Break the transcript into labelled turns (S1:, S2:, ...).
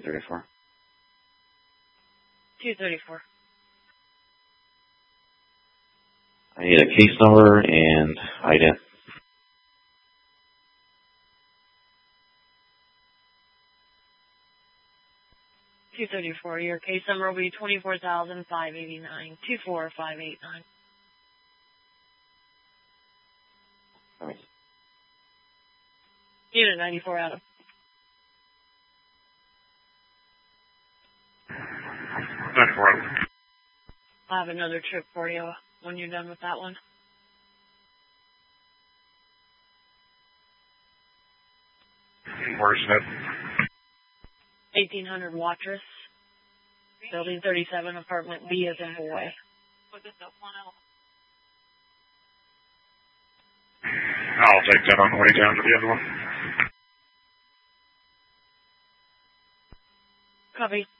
S1: 234.
S2: 234.
S1: I need a case number and ident.
S2: $234. Your case number will be 24,589. 24589. Unit 94 Adam.
S3: 94 Adam.
S2: I'll have another trip for you when you're done with that one.
S3: Where's that?
S2: 1800 Watrous. Building 37, apartment B as in boy.
S3: I'll take that on the way down to the other one.
S2: Copy.